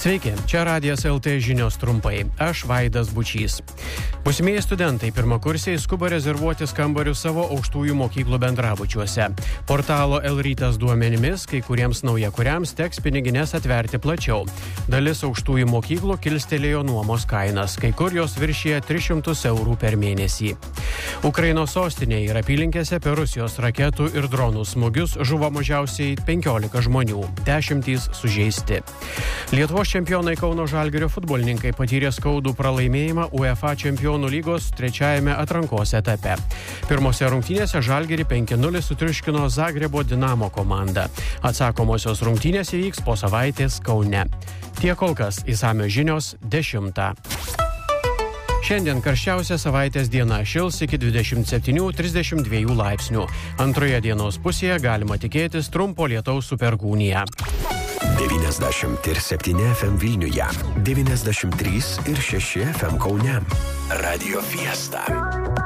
Sveiki, čia Radijas LT žinios trumpai. Aš Vaidas Bučys. Būsimieji studentai pirmakursiai skuba rezervuotis kambarius savo aukštųjų mokyklų bendrabučiuose. Portalo L-rytas duomenimis, kai kuriems naujakuriams teks pinigines atverti plačiau. Dalis aukštųjų mokyklų kilstelėjo nuomos kainas, kai kur jos viršyje 300 eurų per mėnesį. Ukrainos sostinėje ir apylinkėse per Rusijos raketų ir dronų smūgius žuvo mažiausiai 15 žmonių, 10 sužeisti. Lietuvos čempionai Kauno Žalgirio futbolininkai patyrė skaudų pralaimėjimą UEFA čempionų lygos trečiajame atrankos etape. Pirmose rungtynėse Žalgirį 5-0 sutriuškino Zagrebo Dinamo komanda. Atsakomosios rungtynės įvyks po savaitės Kaune. Tiek kol kas, išsamios žinios 10. Šiandien karščiausia savaitės diena, šils iki 27-32 laipsnių. Antroje dienos pusėje galima tikėtis trumpo lietaus su perkūnija. 97 FM Vilniuje, 93 ir 6 FM Kaune. Radio Fiesta.